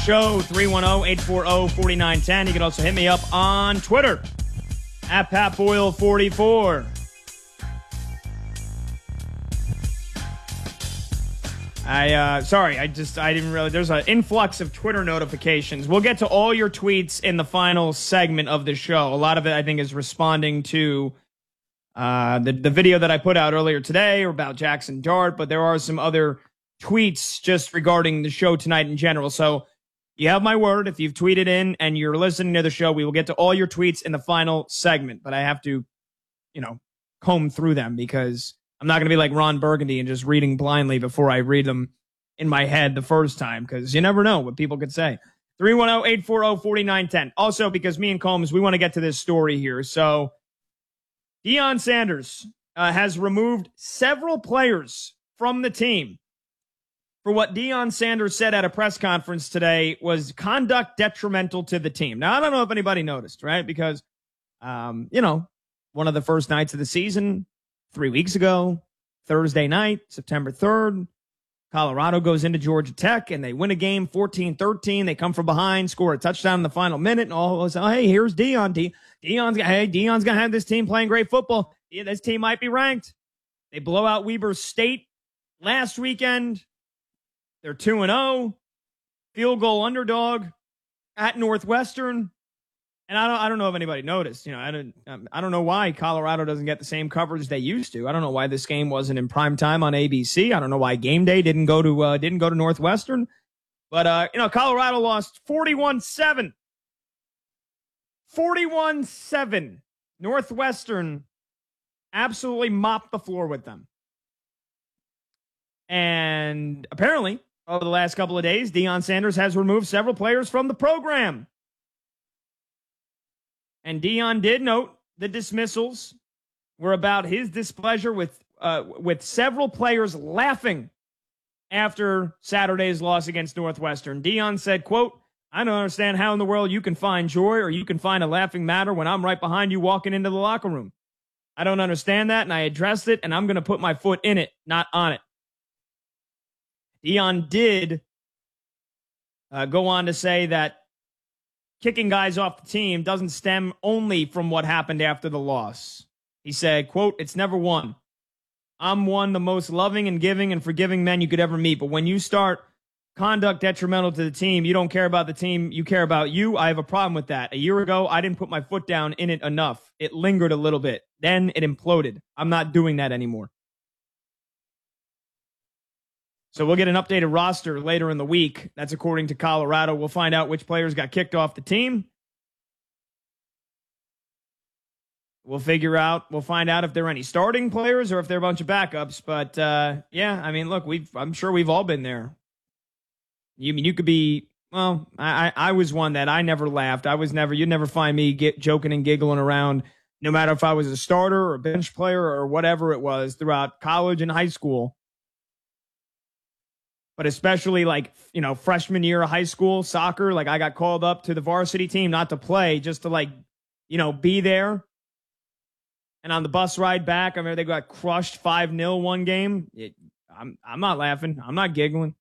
show, 310-840-4910. You can also hit me up on Twitter, at PatBoyle44. I didn't realize there's an influx of Twitter notifications. We'll get to all your tweets in the final segment of the show. A lot of it, I think, is responding to the video that I put out earlier today about Jackson Dart, but there are some other tweets just regarding the show tonight in general. So you have my word. If you've tweeted in and you're listening to the show, we will get to all your tweets in the final segment, but I have to, comb through them because I'm not going to be like Ron Burgundy and just reading blindly before I read them in my head the first time, because you never know what people could say. 310-840-4910. Also, because me and Combs, we want to get to this story here. So Deion Sanders has removed several players from the team for what Deion Sanders said at a press conference today was conduct detrimental to the team. Now, I don't know if anybody noticed, right? Because, one of the first nights of the season, 3 weeks ago, Thursday night, September 3rd, Colorado goes into Georgia Tech and they win a game 14-13. They come from behind, score a touchdown in the final minute, and all of a sudden, hey, here's Deion. Deion's going to have this team playing great football. Yeah, this team might be ranked. They blow out Weber State last weekend. They're 2-0, field goal underdog at Northwestern. And I don't know if anybody noticed. I don't know why Colorado doesn't get the same coverage they used to. I don't know why this game wasn't in prime time on ABC. I don't know why Game Day didn't go to Northwestern. But Colorado lost 41-7. 41-7. Northwestern absolutely mopped the floor with them. And apparently, over the last couple of days, Deion Sanders has removed several players from the program. And Deion did note the dismissals were about his displeasure with several players laughing after Saturday's loss against Northwestern. Deion said, quote, "I don't understand how in the world you can find joy or you can find a laughing matter when I'm right behind you walking into the locker room. I don't understand that, and I addressed it, and I'm going to put my foot in it, not on it." Deion did go on to say that kicking guys off the team doesn't stem only from what happened after the loss. He said, quote, "It's never one. I'm one of the most loving and giving and forgiving men you could ever meet. But when you start conduct detrimental to the team, you don't care about the team, you care about you. I have a problem with that. A year ago, I didn't put my foot down in it enough. It lingered a little bit. Then it imploded. I'm not doing that anymore." So we'll get an updated roster later in the week. That's according to Colorado. We'll find out which players got kicked off the team. We'll find out if there are any starting players or if they're a bunch of backups. But, look, I'm sure we've all been there. You could be, I was one that I never laughed. You'd never find me joking and giggling around, no matter if I was a starter or a bench player or whatever it was throughout college and high school. But especially freshman year of high school soccer, I got called up to the varsity team, not to play, just to be there. And on the bus ride back, I remember they got crushed 5-0 one game. I'm not laughing. I'm not giggling.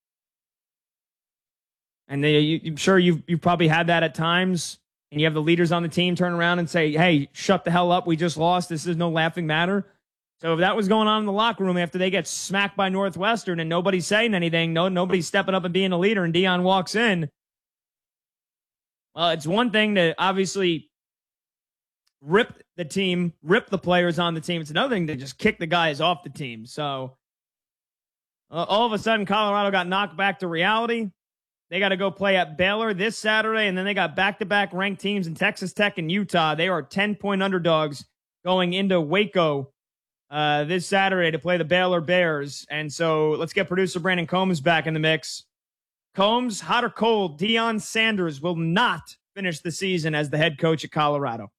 And I'm sure you've probably had that at times. And you have the leaders on the team turn around and say, "Hey, shut the hell up. We just lost. This is no laughing matter." So if that was going on in the locker room after they get smacked by Northwestern and nobody's saying anything, nobody's stepping up and being a leader, and Deion walks in, well, it's one thing to obviously rip the players on the team. It's another thing to just kick the guys off the team. So all of a sudden, Colorado got knocked back to reality. They got to go play at Baylor this Saturday, and then they got back-to-back ranked teams in Texas Tech and Utah. They are 10-point underdogs going into Waco this Saturday to play the Baylor Bears. And so let's get producer Brandon Combs back in the mix. Combs, hot or cold, Deion Sanders will not finish the season as the head coach at Colorado.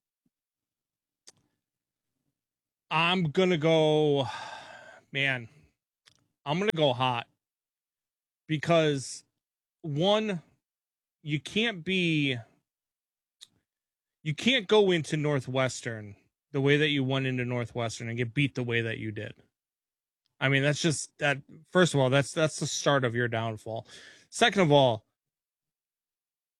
I'm going to go hot because, one, you can't go into Northwestern the way that you went into Northwestern and get beat the way that you did. I mean, that's just that. First of all, that's the start of your downfall. Second of all,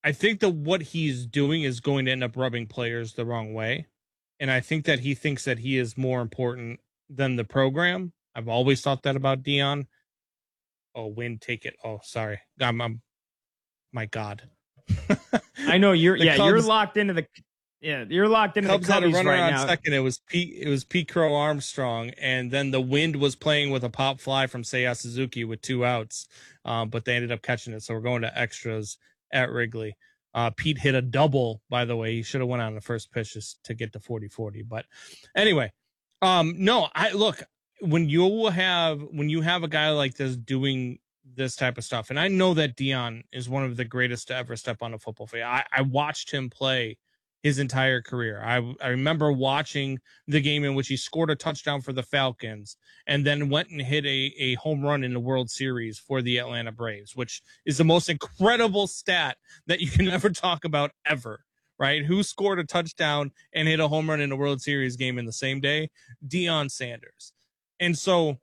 I think that what he's doing is going to end up rubbing players the wrong way. And I think that he thinks that he is more important than the program. I've always thought that about Deion. Oh, win, take it. Oh, sorry. My God. I know you're Cubs, you're locked into the you're locked into Cubs the had a Cubbies runner right on now. second. It was Pete Crow Armstrong, and then the Wind was playing with a pop fly from Seiya Suzuki with 2 outs, but they ended up catching it. So we're going to extras at Wrigley. Pete hit a double, by the way. He should have went on the first pitch to get to 40-40. But anyway, no, when you have a guy like this doing this type of stuff, and I know that Deion is one of the greatest to ever step on a football field. I watched him play his entire career. I remember watching the game in which he scored a touchdown for the Falcons and then went and hit a home run in the World Series for the Atlanta Braves, which is the most incredible stat that you can ever talk about ever, right? Who scored a touchdown and hit a home run in a World Series game in the same day? Deion Sanders. And so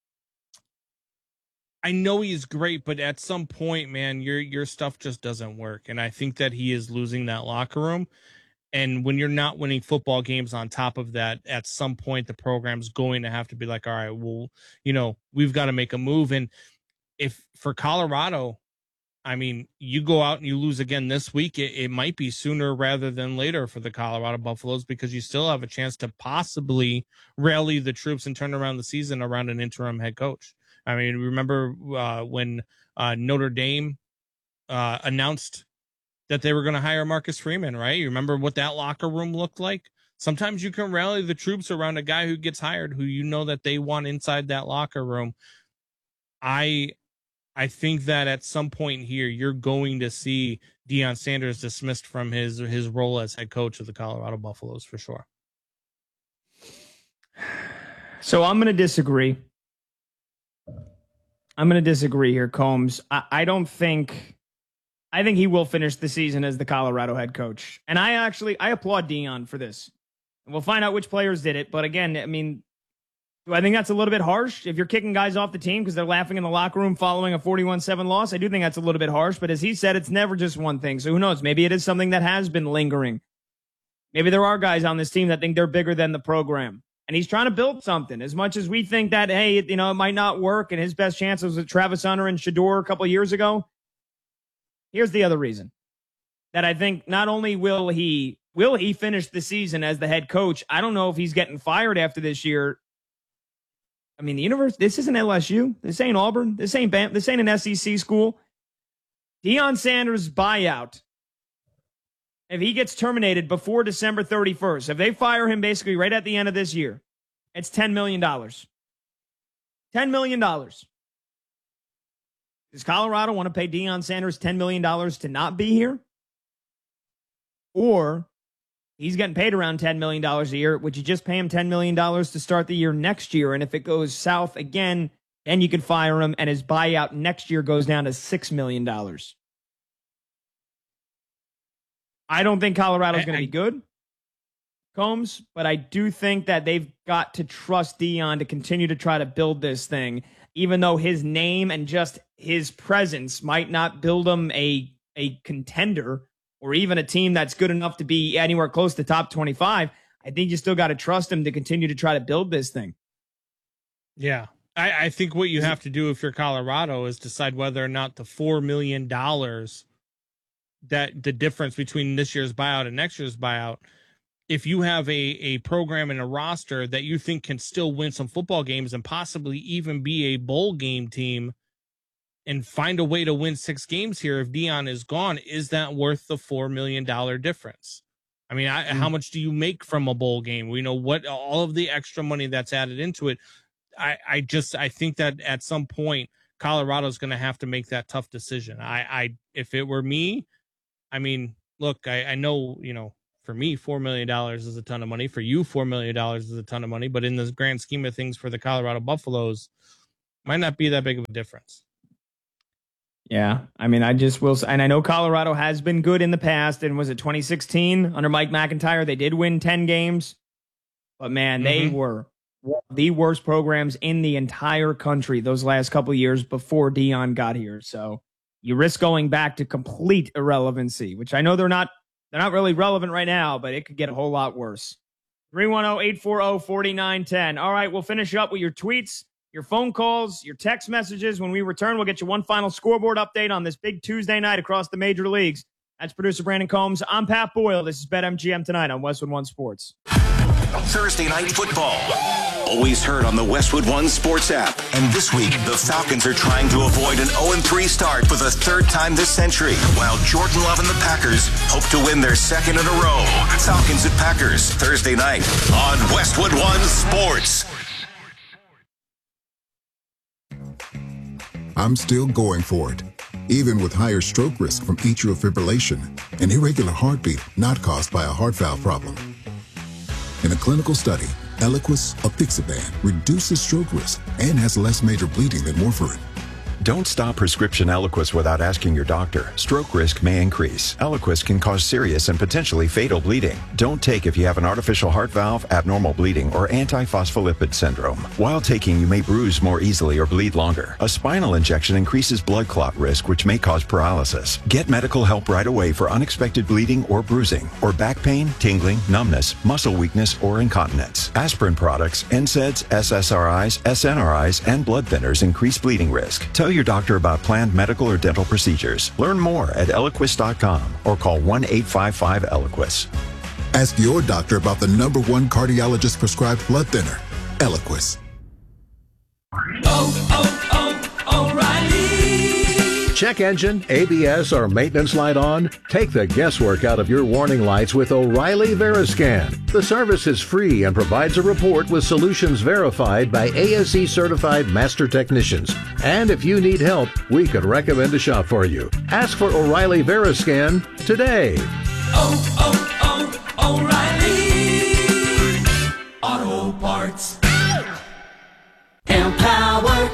I know he's great, but at some point, man, your stuff just doesn't work. And I think that he is losing that locker room. And when you're not winning football games on top of that, at some point, the program's going to have to be like, all right, well, we've got to make a move. And if for Colorado, I mean, you go out and you lose again this week, it might be sooner rather than later for the Colorado Buffaloes, because you still have a chance to possibly rally the troops and turn around the season around an interim head coach. I mean, remember when Notre Dame announced that they were going to hire Marcus Freeman, right? You remember what that locker room looked like? Sometimes you can rally the troops around a guy who gets hired, who you know that they want inside that locker room. I think that at some point here, you're going to see Deion Sanders dismissed from his role as head coach of the Colorado Buffaloes for sure. So I'm going to disagree. Here, Combs. I think he will finish the season as the Colorado head coach. And I applaud Deion for this. And we'll find out which players did it. But again, I mean, do I think that's a little bit harsh? If you're kicking guys off the team because they're laughing in the locker room following a 41-7 loss, I do think that's a little bit harsh. But as he said, it's never just one thing. So who knows? Maybe it is something that has been lingering. Maybe there are guys on this team that think they're bigger than the program. And he's trying to build something. As much as we think that, hey, it might not work, and his best chance was with Travis Hunter and Shedeur a couple of years ago. Here's the other reason that I think not only will he finish the season as the head coach, I don't know if he's getting fired after this year. I mean, this isn't LSU. This ain't Auburn. This ain't Bam. This ain't an SEC school. Deion Sanders' buyout, if he gets terminated before December 31st, if they fire him basically right at the end of this year, it's $10 million. $10 million. Does Colorado want to pay Deion Sanders $10 million to not be here? Or he's getting paid around $10 million a year. Would you just pay him $10 million to start the year next year? And if it goes south again, then you could fire him, and his buyout next year goes down to $6 million. I don't think Colorado's going to be good, Combs, but I do think that they've got to trust Deion to continue to try to build this thing, even though his name and just his presence might not build him a contender or even a team that's good enough to be anywhere close to top 25. I think you still got to trust him to continue to try to build this thing. Yeah. I think what you have to do if you're Colorado is decide whether or not the $4 million that the difference between this year's buyout and next year's buyout, if you have a program and a roster that you think can still win some football games and possibly even be a bowl game team and find a way to win 6 games here, if Deion is gone, is that worth the $4 million difference? I mean, how much do you make from a bowl game? We know what all of the extra money that's added into it. I think that at some point, Colorado's going to have to make that tough decision. If it were me, I mean, look, I know, for me, $4 million is a ton of money. For you, $4 million is a ton of money. But in the grand scheme of things for the Colorado Buffaloes, might not be that big of a difference. Yeah, I mean, I just will, and I know Colorado has been good in the past. And was it 2016 under Mike McIntyre? They did win 10 games, but man, they were the worst programs in the entire country those last couple of years before Deion got here. So you risk going back to complete irrelevancy, which I know they're not really relevant right now, but it could get a whole lot worse. 310-840-4910. All right, we'll finish up with your tweets, your phone calls, your text messages. When we return, we'll get you one final scoreboard update on this big Tuesday night across the major leagues. That's producer Brandon Combs. I'm Pat Boyle. This is BetMGM Tonight on Westwood One Sports. Thursday Night Football. Always heard on the Westwood One Sports app. And this week, the Falcons are trying to avoid an 0-3 start for the third time this century, while Jordan Love and the Packers hope to win their second in a row. Falcons at Packers, Thursday night on Westwood One Sports. I'm still going for it, even with higher stroke risk from atrial fibrillation, an irregular heartbeat not caused by a heart valve problem. In a clinical study, Eliquis apixaban reduces stroke risk and has less major bleeding than warfarin. Don't stop prescription Eliquis without asking your doctor. Stroke risk may increase. Eliquis can cause serious and potentially fatal bleeding. Don't take if you have an artificial heart valve, abnormal bleeding, or antiphospholipid syndrome. While taking, you may bruise more easily or bleed longer. A spinal injection increases blood clot risk, which may cause paralysis. Get medical help right away for unexpected bleeding or bruising, or back pain, tingling, numbness, muscle weakness, or incontinence. Aspirin products, NSAIDs, SSRIs, SNRIs, and blood thinners increase bleeding risk. Tell your doctor about planned medical or dental procedures. Learn more at Eliquis.com or call 1-855-ELIQUIS. Ask your doctor about the #1 cardiologist prescribed blood thinner, Eliquis. O'Reilly. Check engine, ABS, or maintenance light on? Take the guesswork out of your warning lights with O'Reilly Veriscan. The service is free and provides a report with solutions verified by ASE certified master technicians. And if you need help, we could recommend a shop for you. Ask for O'Reilly Veriscan today. O'Reilly Auto Parts. Empower.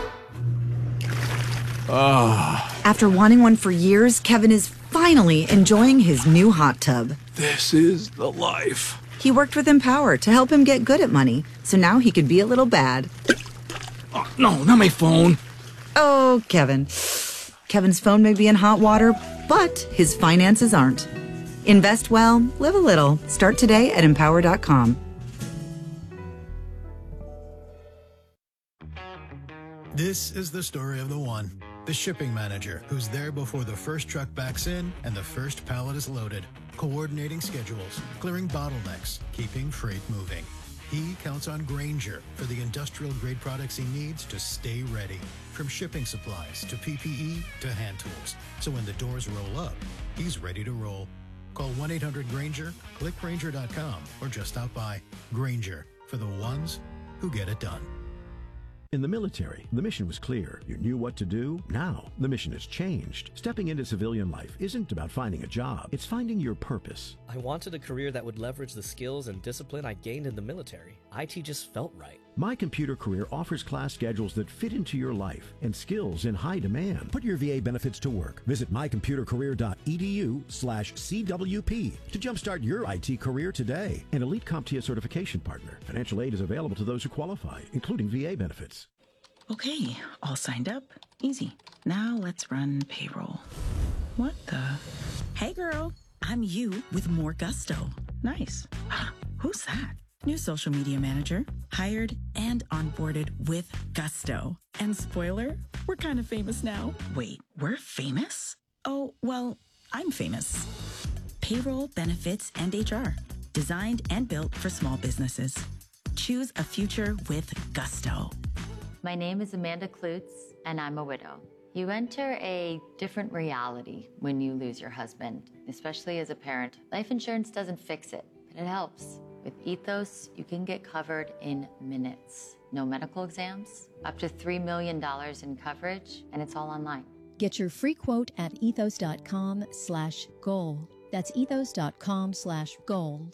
After wanting one for years, Kevin is finally enjoying his new hot tub. This is the life. He worked with Empower to help him get good at money, so now he could be a little bad. Oh, no, not my phone. Oh, Kevin. Kevin's phone may be in hot water, but his finances aren't. Invest well, live a little. Start today at Empower.com. This is the story of the one. The shipping manager who's there before the first truck backs in and the first pallet is loaded, coordinating schedules, clearing bottlenecks, keeping freight moving. He counts on Grainger for the industrial-grade products he needs to stay ready, from shipping supplies to PPE to hand tools. So when the doors roll up, he's ready to roll. Call 1-800-GRAINGER, click Grainger.com, or just stop by. Grainger, for the ones who get it done. In the military, the mission was clear. You knew what to do. Now, the mission has changed. Stepping into civilian life isn't about finding a job. It's finding your purpose. I wanted a career that would leverage the skills and discipline I gained in the military. IT just felt right. My Computer Career offers class schedules that fit into your life and skills in high demand. Put your VA benefits to work. Visit mycomputercareer.edu/CWP to jumpstart your IT career today. An elite CompTIA certification partner. Financial aid is available to those who qualify, including VA benefits. Okay, all signed up. Easy. Now let's run payroll. What the? Hey girl, I'm you with more gusto. Nice. Who's that? New social media manager, hired and onboarded with gusto. And spoiler, we're kind of famous now. Wait, we're famous? Oh, well, I'm famous. Payroll, benefits, and HR. Designed and built for small businesses. Choose a future with gusto. My name is Amanda Klutz, and I'm a widow. You enter a different reality when you lose your husband, especially as a parent. Life insurance doesn't fix it, but it helps. With Ethos, you can get covered in minutes. No medical exams, up to $3 million in coverage, and it's all online. Get your free quote at ethos.com/goal. That's ethos.com/goal.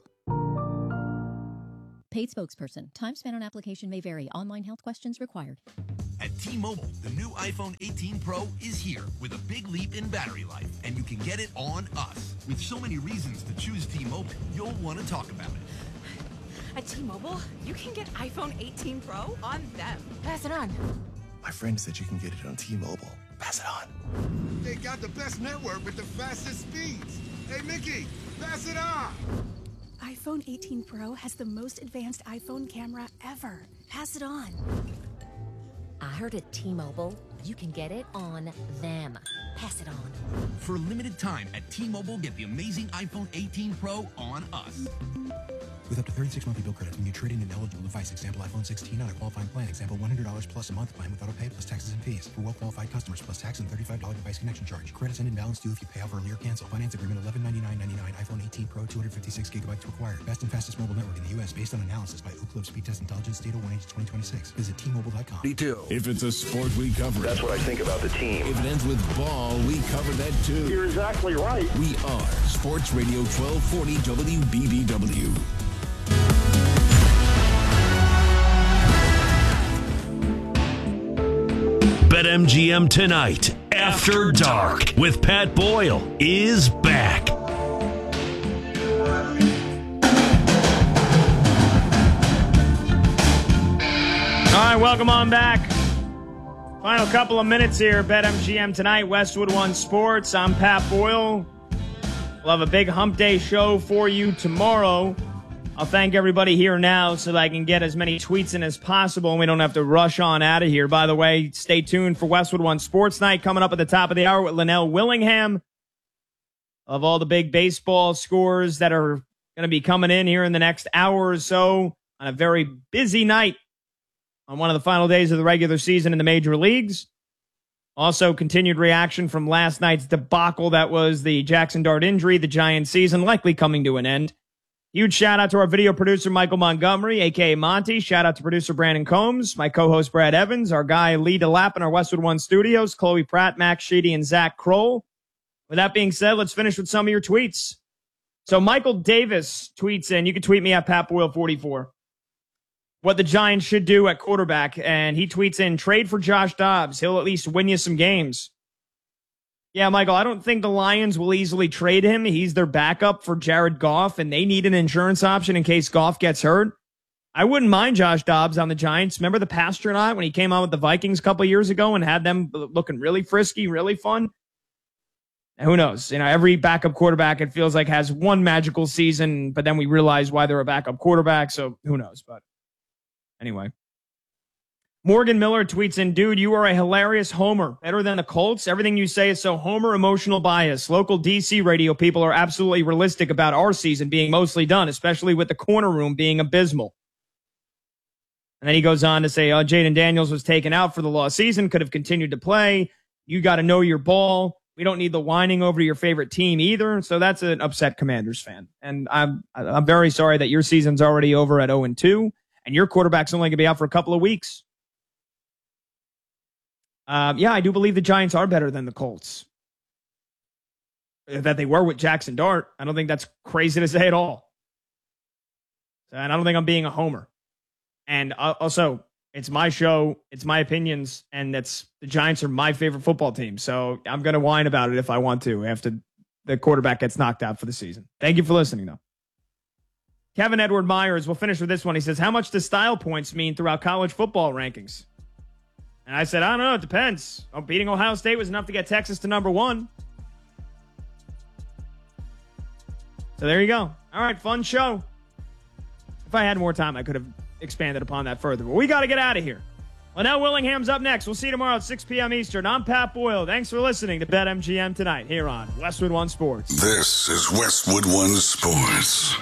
Paid spokesperson. Time spent on application may vary. Online health questions required. At T-Mobile, the new iPhone 18 Pro is here with a big leap in battery life, and you can get it on us. With so many reasons to choose T-Mobile, you'll want to talk about it. At T-Mobile, you can get iPhone 18 Pro on them. Pass it on. My friend said you can get it on T-Mobile. Pass it on. They got the best network with the fastest speeds. Hey, Mickey, pass it on. iPhone 18 Pro has the most advanced iPhone camera ever. Pass it on. I heard at T-Mobile, you can get it on them. Pass it on. For a limited time at T-Mobile, get the amazing iPhone 18 Pro on us. With up to 36 monthly bill credits when you trade in an eligible device. Example, iPhone 16 on a qualifying plan. Example, $100 plus a month plan with auto pay plus taxes and fees. For well-qualified customers, plus tax and $35 device connection charge. Credits end in balance due if you pay off early or cancel. Finance agreement $1199.99. iPhone 18 Pro, 256 gigabytes required. Best and fastest mobile network in the U.S. based on analysis by Ookla Speed Test Intelligence Data 1H 2026. Visit T-Mobile.com. If it's a sport, we cover it. That's what I think about the team. If it ends with ball, we cover that too. You're exactly right. We are Sports Radio 1240 WBBW. BetMGM Tonight, After Dark, with Pat Boyle, is back. All right, welcome on back. Final couple of minutes here. BetMGM Tonight, Westwood One Sports. I'm Pat Boyle. We'll have a big hump day show for you tomorrow. I'll thank everybody here now so that I can get as many tweets in as possible and we don't have to rush on out of here. By the way, stay tuned for Westwood One Sports Night coming up at the top of the hour with Linnell Willingham of all the big baseball scores that are going to be coming in here in the next hour or so on a very busy night on one of the final days of the regular season in the major leagues. Also, continued reaction from last night's debacle that was the Jackson Dart injury, the Giants season likely coming to an end. Huge shout out to our video producer, Michael Montgomery, a.k.a. Monty. Shout out to producer Brandon Combs, my co-host Brad Evans, our guy Lee DeLapp in our Westwood One studios, Chloe Pratt, Max Sheedy, and Zach Kroll. With that being said, let's finish with some of your tweets. So Michael Davis tweets in, you can tweet me at PatBoyle44, what the Giants should do at quarterback. And he tweets in, trade for Josh Dobbs. He'll at least win you some games. Yeah, Michael, I don't think the Lions will easily trade him. He's their backup for Jared Goff, and they need an insurance option in case Goff gets hurt. I wouldn't mind Josh Dobbs on the Giants. Remember the Pastronaut when he came out with the Vikings a couple of years ago and had them looking really frisky, really fun? And who knows? You know, every backup quarterback, it feels like, has one magical season, but then we realize why they're a backup quarterback, so who knows? But anyway. Morgan Miller tweets in, dude, you are a hilarious homer. Better than the Colts. Everything you say is so homer, emotional bias. Local DC radio people are absolutely realistic about our season being mostly done, especially with the corner room being abysmal. And then he goes on to say, Jaden Daniels was taken out for the lost season, could have continued to play. You got to know your ball. We don't need the whining over your favorite team either. So that's an upset Commanders fan. And I'm very sorry that your season's already over at 0-2, and your quarterback's only going to be out for a couple of weeks. Yeah, I do believe the Giants are better than the Colts. That they were with Jackson Dart. I don't think that's crazy to say at all. And I don't think I'm being a homer. And also, it's my show, it's my opinions, and the Giants are my favorite football team. So I'm going to whine about it if I want to after the quarterback gets knocked out for the season. Thank you for listening, though. Kevin Edward Myers, we'll finish with this one. He says, how much does style points mean throughout college football rankings? And I said, I don't know. It depends. Beating Ohio State was enough to get Texas to number 1. So there you go. All right, fun show. If I had more time, I could have expanded upon that further. But we got to get out of here. Linnell Willingham's up next. We'll see you tomorrow at 6 p.m. Eastern. I'm Pat Boyle. Thanks for listening to BetMGM Tonight here on Westwood One Sports. This is Westwood One Sports.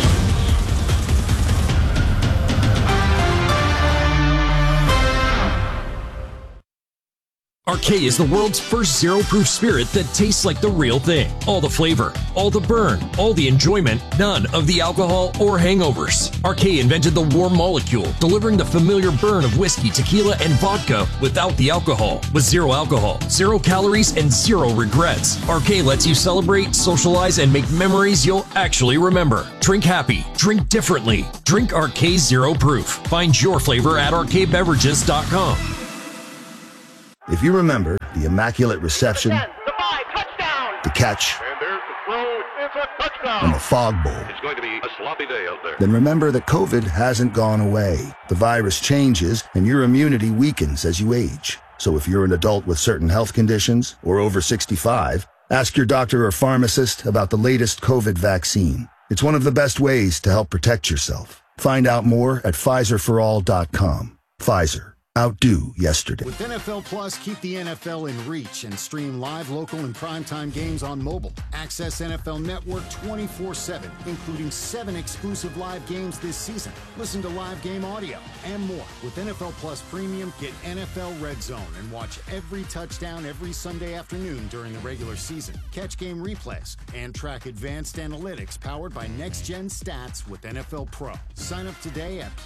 Arcade is the world's first zero-proof spirit that tastes like the real thing. All the flavor, all the burn, all the enjoyment, none of the alcohol or hangovers. Arcade invented the warm molecule, delivering the familiar burn of whiskey, tequila, and vodka without the alcohol. With zero alcohol, 0 calories, and 0 regrets. Arcade lets you celebrate, socialize, and make memories you'll actually remember. Drink happy, drink differently. Drink Arcade Zero Proof. Find your flavor at arcadebeverages.com. If you remember the Immaculate Reception, the catch, and the Fog Bowl, it's going to be a sloppy day out there. Then remember that COVID hasn't gone away. The virus changes and your immunity weakens as you age. So if you're an adult with certain health conditions or over 65, ask your doctor or pharmacist about the latest COVID vaccine. It's one of the best ways to help protect yourself. Find out more at PfizerForAll.com. Pfizer. Outdo yesterday. With NFL Plus, keep the NFL in reach and stream live, local, and primetime games on mobile. Access NFL Network 24/7, including 7 exclusive live games this season. Listen to live game audio and more. With NFL Plus Premium, get NFL Red Zone and watch every touchdown every Sunday afternoon during the regular season. Catch game replays and track advanced analytics powered by next-gen stats with NFL Pro. Sign up today at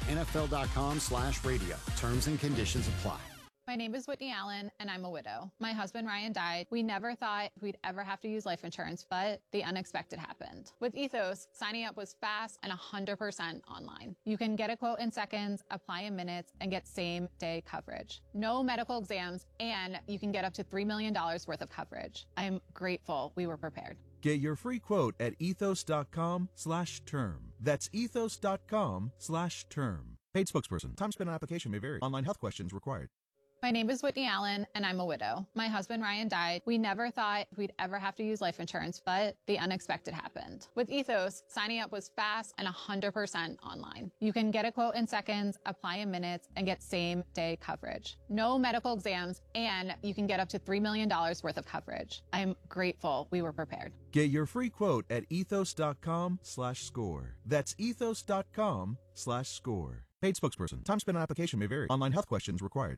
plus.nfl.com/radio. Terms and conditions apply. My name is Whitney Allen, and I'm a widow. My husband, Ryan, died. We never thought we'd ever have to use life insurance, but the unexpected happened. With Ethos, signing up was fast and 100% online. You can get a quote in seconds, apply in minutes, and get same-day coverage. No medical exams, and you can get up to $3 million worth of coverage. I am grateful we were prepared. Get your free quote at ethos.com/term. That's ethos.com/term. Paid spokesperson. Time spent on application may vary. Online health questions required. My name is Whitney Allen, and I'm a widow. My husband, Ryan, died. We never thought we'd ever have to use life insurance, but the unexpected happened. With Ethos, signing up was fast and 100% online. You can get a quote in seconds, apply in minutes, and get same-day coverage. No medical exams, and you can get up to $3 million worth of coverage. I am grateful we were prepared. Get your free quote at ethos.com/score. That's ethos.com/score. Paid spokesperson. Time spent on application may vary. Online health questions required.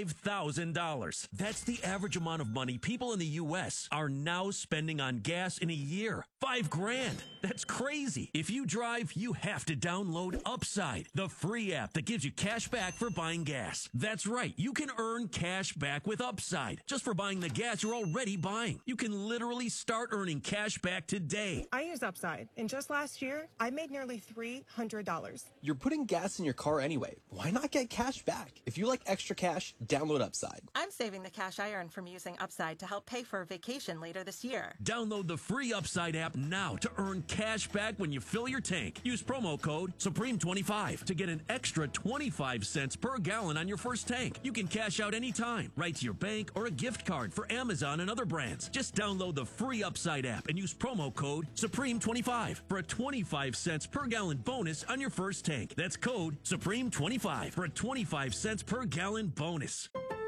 $5,000. That's the average amount of money people in the U.S. are now spending on gas in a year. $5,000. That's crazy. If you drive, you have to download Upside, the free app that gives you cash back for buying gas. That's right. You can earn cash back with Upside just for buying the gas you're already buying. You can literally start earning cash back today. I use Upside, and just last year, I made nearly $300. You're putting gas in your car anyway. Why not get cash back? If you like extra cash, download Upside. I'm saving the cash I earn from using Upside to help pay for a vacation later this year. Download the free Upside app now to earn cash back when you fill your tank. Use promo code Supreme25 to get an extra 25 cents per gallon on your first tank. You can cash out anytime, right to your bank or a gift card for Amazon and other brands. Just download the free Upside app and use promo code Supreme25 for a 25 cents per gallon bonus on your first tank. That's code Supreme25 for a 25 cents per gallon bonus.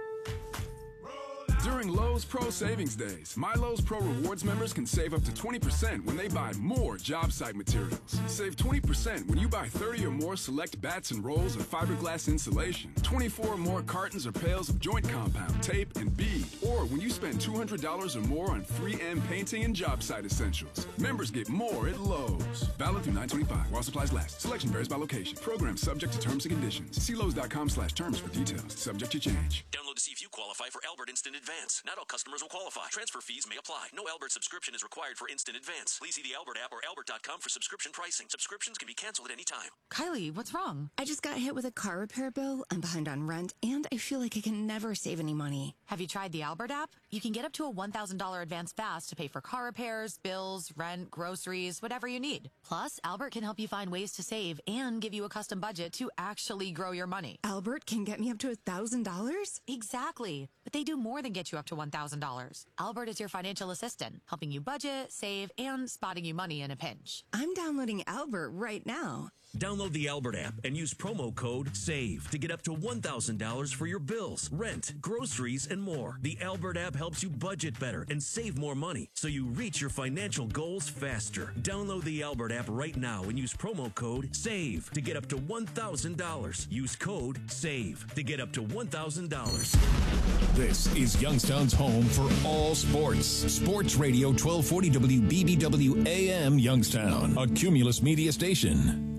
During Lowe's Pro Savings Days, My Lowe's Pro Rewards members can save up to 20% when they buy more job site materials. Save 20% when you buy 30 or more select bats and rolls of fiberglass insulation, 24 or more cartons or pails of joint compound, tape, and bead, or when you spend $200 or more on 3M painting and job site essentials. Members get more at Lowe's. Valid through 9/25 while supplies last. Selection varies by location. Program subject to terms and conditions. See Lowe's.com/terms for details. Subject to change. Download to see if you qualify for Albert Instant Advance. Not all customers will qualify. Transfer fees may apply. No Albert subscription is required for Instant Advance. Please see the Albert app or albert.com for subscription pricing. Subscriptions can be canceled at any time. Kylie, what's wrong? I just got hit with a car repair bill. I'm behind on rent, and I feel like I can never save any money. Have you tried the Albert app? You can get up to a $1,000 advance fast to pay for car repairs, bills, rent, groceries, whatever you need. Plus, Albert can help you find ways to save and give you a custom budget to actually grow your money. Albert can get me up to $1,000? Exactly. But they do more than get you up to $1,000. Albert is your financial assistant, helping you budget, save, and spotting you money in a pinch. I'm downloading Albert right now. Download the Albert app and use promo code SAVE to get up to $1,000 for your bills, rent, groceries, and more. The Albert app helps you budget better and save more money so you reach your financial goals faster. Download the Albert app right now and use promo code SAVE to get up to $1,000. Use code SAVE to get up to $1,000. This is Youngstown's home for all sports. Sports Radio 1240 WBBW AM Youngstown, a Cumulus media station.